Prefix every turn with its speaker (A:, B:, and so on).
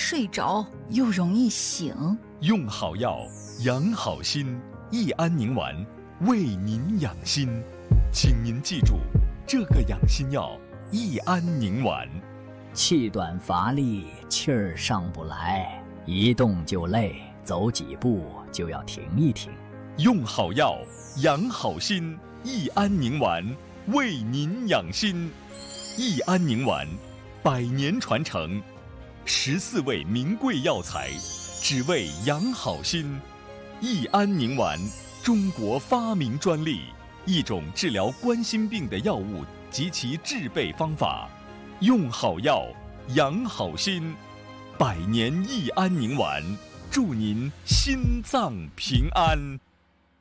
A: 睡着又容易醒。
B: 用好药养好心，益安宁丸为您养心。请您记住这个养心药益安宁丸。
C: 气短乏力，气儿上不来，一动就累，走几步就要停一停。
B: 用好药养好心，益安宁丸为您养心。益安宁丸100年传承，14味名贵药材，只为养好心。益安宁丸，中国发明专利，一种治疗冠心病的药物及其制备方法。用好药养好心，100年益安宁丸，祝您心脏平安。